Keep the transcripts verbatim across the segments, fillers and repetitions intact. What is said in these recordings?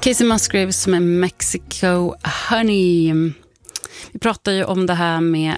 Casey Musgraves med Mexico Honey. Vi pratar ju om det här med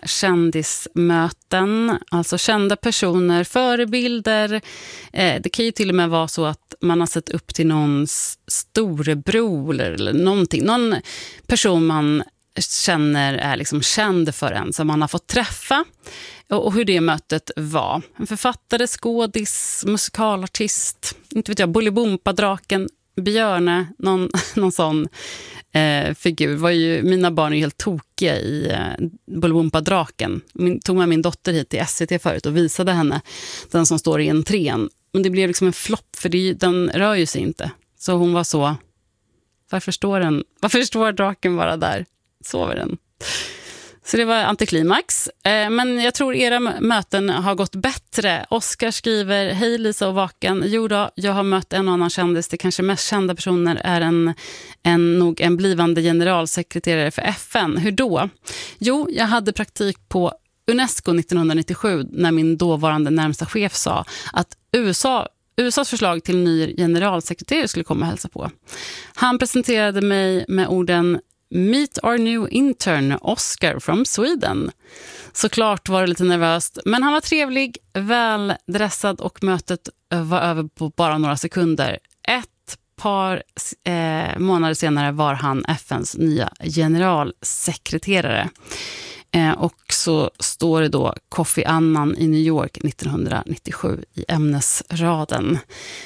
kändismöten, alltså kända personer, förebilder. Eh, det kan ju till och med vara så att man har sett upp till någons storebror eller någonting. Någon person man känner är liksom känd för en som man har fått träffa. Och hur det mötet var. En författare, skådis, musikalartist, inte vet jag, Bolibompa-draken, Björne, någon, någon sån eh, figur. Var ju, mina barn är ju helt tokiga i eh, Bolibompa-draken. Min, tog med min dotter hit till S V T förut och visade henne den som står i entrén. Men det blev liksom en flopp för det, den rör ju sig inte. Så hon var så, varför står den, varför står draken bara där? Sover den? Så det var antiklimax. Eh, men jag tror era möten har gått bättre. Oskar skriver, hej Lisa och Vaken. Jo då, jag har mött en och annan kändis. Det kanske mest kända personer är en, en, nog en blivande generalsekreterare för F N. Hur då? Jo, jag hade praktik på UNESCO nittonhundranittiosju när min dåvarande närmsta chef sa att U S A U S As förslag till ny generalsekreterare skulle komma och hälsa på. Han presenterade mig med orden Meet our new intern, Oscar from Sweden. Såklart var det lite nervöst, men han var trevlig, väldressad och mötet var över på bara några sekunder. Ett par eh, månader senare var han F N:s nya generalsekreterare. Eh, och så står det då Kofi Annan i New York nittonhundranittiosju i ämnesraden.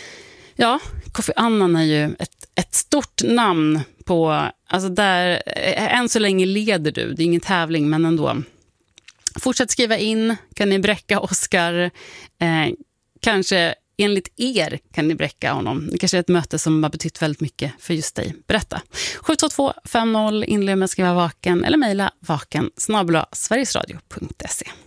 Ja, Kofi Annan är ju ett, ett stort namn på, alltså där, än så länge leder du, det är ingen tävling men ändå. Fortsätt skriva in, kan ni bräcka Oscar, eh, kanske enligt er kan ni bräcka honom. Det kanske är ett möte som har betytt väldigt mycket för just dig. Berätta. sju två två fem noll, inled med skriva Vaken eller mejla vaken snabel-a sverigesradio punkt se.